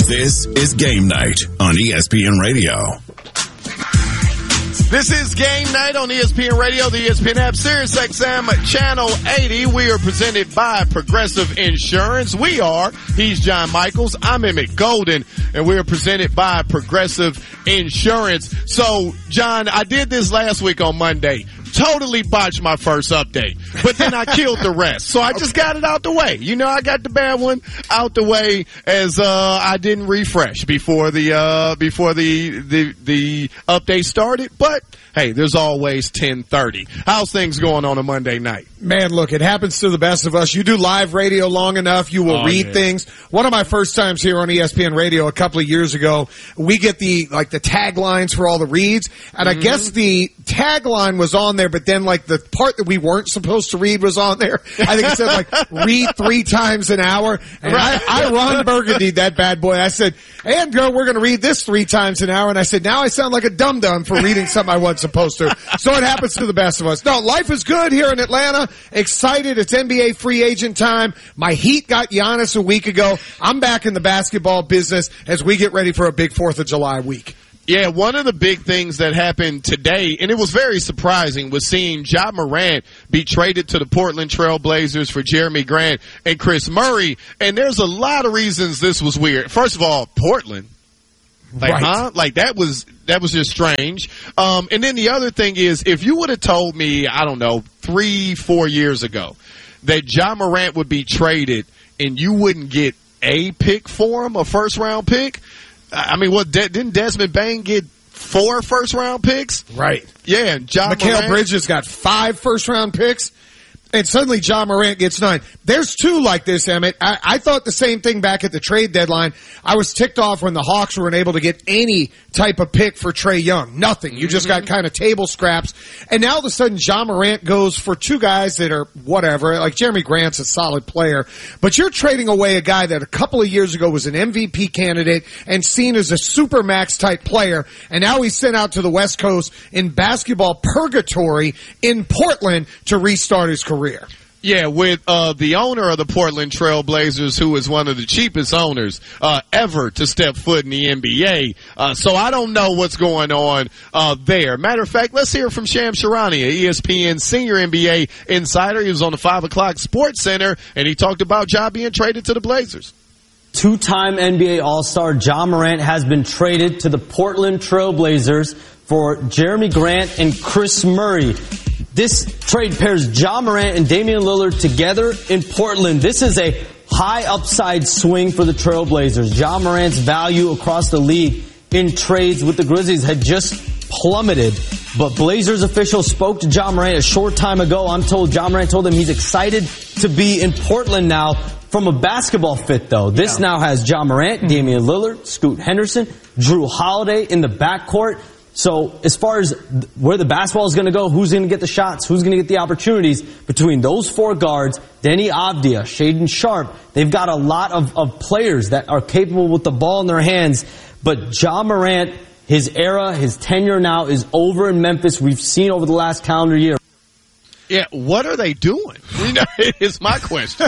This is Game Night on ESPN Radio. This is Game Night on ESPN Radio, the ESPN app, Sirius XM Channel 80. We are presented by Progressive Insurance. He's John Michaels, I'm Emmett Golden, and we are presented by Progressive Insurance. So, John, I did this last week on Monday. Totally botched my first update, but then I killed the rest. So I just got it out the way. You know, I got the bad one out the way as I didn't refresh before the update started. But hey, there's always 10:30. How's things going on a Monday night? Man, look, it happens to the best of us. You do live radio long enough, you will read things. One of my first times here on ESPN Radio a couple of years ago, we get the taglines for all the reads, and I guess the tagline was on there, but then like the part that we weren't supposed to read was on there. I think it said like read 3 times an hour. And I Ron Burgundy that bad boy. I said, and girl, we're going to read this 3 times an hour. And I said, now I sound like a dum-dum for reading something I wasn't supposed to. So it happens to the best of us. No, life is good here in Atlanta. Excited. It's NBA free agent time. My Heat got Giannis a week ago. I'm back in the basketball business as we get ready for a big 4th of July week. Yeah, one of the big things that happened today, and it was very surprising, was seeing Ja Morant be traded to the Portland Trail Blazers for Jeremy Grant and Chris Murray. And there's a lot of reasons this was weird. First of all, Portland. Like that was just strange. And then the other thing is, if you would have told me, I don't know, 3-4 years ago that Ja Morant would be traded and you wouldn't get a pick for him, a first-round pick, I mean, didn't Desmond Bain get 4 first-round picks? Right. Yeah, and Ja Mikal Bridges got 5 first-round picks, and suddenly Ja Morant gets 9. There's 2 like this, Emmett. I thought the same thing back at the trade deadline. I was ticked off when the Hawks weren't able to get any type of pick for Trae Young. Nothing. You just got kind of table scraps. And now all of a sudden Ja Morant goes for 2 guys that are whatever. Like Jeremy Grant's a solid player. But you're trading away a guy that a couple of years ago was an MVP candidate and seen as a supermax type player. And now he's sent out to the West Coast in basketball purgatory in Portland to restart his career. Yeah, with the owner of the Portland Trail Blazers, who is one of the cheapest owners ever to step foot in the NBA. So I don't know what's going on there. Matter of fact, let's hear from Shams Charania, ESPN senior NBA insider. He was on the 5 o'clock Sports Center, and he talked about Ja being traded to the Blazers. 2-time NBA All-Star Ja Morant has been traded to the Portland Trail Blazers for Jeremy Grant and Chris Murray. This trade pairs Ja Morant and Damian Lillard together in Portland. This is a high upside swing for the Trailblazers. Ja Morant's value across the league in trades with the Grizzlies had just plummeted. But Blazers officials spoke to Ja Morant a short time ago. I'm told Ja Morant told them he's excited to be in Portland now. From a basketball fit, though, this now has Ja Morant, Damian Lillard, Scoot Henderson, Drew Holiday in the backcourt. So as far as where the basketball is going to go, who's going to get the shots, who's going to get the opportunities between those 4 guards, Denny Avdia, Shaedon Sharpe, they've got a lot of players that are capable with the ball in their hands. But Ja Morant, his era, his tenure now is over in Memphis. We've seen over the last calendar year. Yeah, what are they doing? Is my question.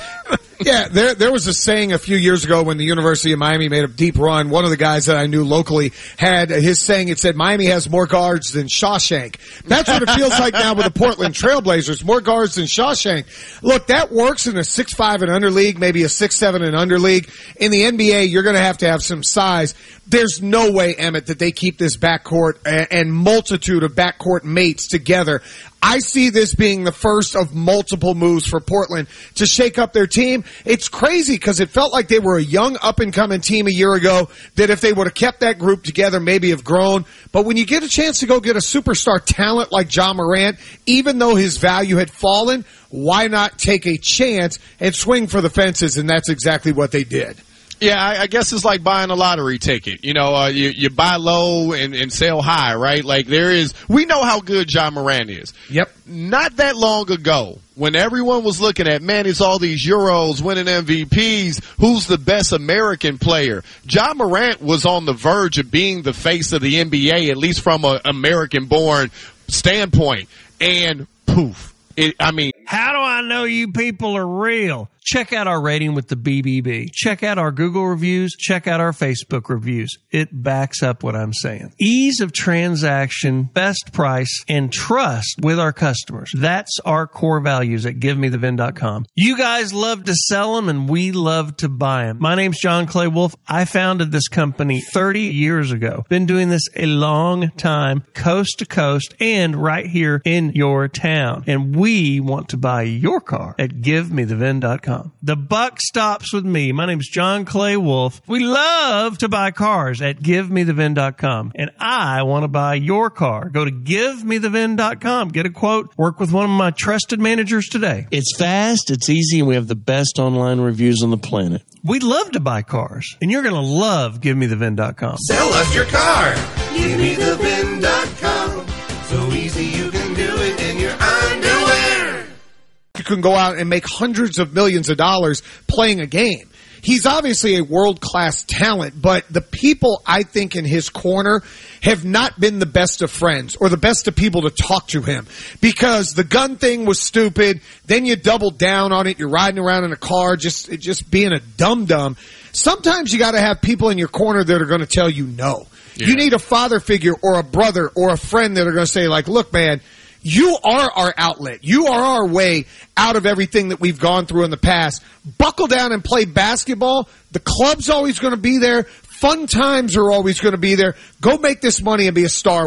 Yeah, there was a saying a few years ago when the University of Miami made a deep run. One of the guys that I knew locally had his saying. It said, Miami has more guards than Shawshank. That's what it feels like now with the Portland Trailblazers. More guards than Shawshank. Look, that works in a 6'5" and under league, maybe a 6'7" and under league. In the NBA, you're going to have some size. There's no way, Emmett, that they keep this backcourt and multitude of backcourt mates together. I see this being the first of multiple moves for Portland to shake up their team. It's crazy because it felt like they were a young up-and-coming team a year ago that if they would have kept that group together, maybe have grown. But when you get a chance to go get a superstar talent like Ja Morant, even though his value had fallen, why not take a chance and swing for the fences? And that's exactly what they did. Yeah, I guess it's like buying a lottery ticket. You know, you buy low and sell high, right? Like we know how good Ja Morant is. Yep. Not that long ago, when everyone was looking at, man, it's all these Euros winning MVPs, who's the best American player? Ja Morant was on the verge of being the face of the NBA, at least from an American-born standpoint. And poof. How do I know you people are real? Check out our rating with the BBB. Check out our Google reviews. Check out our Facebook reviews. It backs up what I'm saying. Ease of transaction, best price, and trust with our customers. That's our core values at GiveMeTheVin.com. You guys love to sell them, and we love to buy them. My name's John Clay Wolf. I founded this company 30 years ago. Been doing this a long time, coast to coast, and right here in your town. And we want to buy your car at GiveMeTheVin.com. The buck stops with me. My name's John Clay Wolf. We love to buy cars at GiveMeTheVin.com. And I want to buy your car. Go to GiveMeTheVin.com. Get a quote. Work with one of my trusted managers today. It's fast, it's easy, and we have the best online reviews on the planet. We love to buy cars, and you're going to love GiveMeTheVin.com. Sell us your car. GiveMeTheVin.com. So easy you can do it in your underwear. You can go out and make hundreds of millions of dollars playing a game. He's obviously a world-class talent, but the people I think in his corner have not been the best of friends or the best of people to talk to him, because the gun thing was stupid. Then you doubled down on it. You're riding around in a car just being a dum-dum. Sometimes you got to have people in your corner that are going to tell you no. Yeah. You need a father figure or a brother or a friend that are going to say, like, look, man, you are our outlet. You are our way out of everything that we've gone through in the past. Buckle down and play basketball. The club's always going to be there. Fun times are always going to be there. Go make this money and be a star.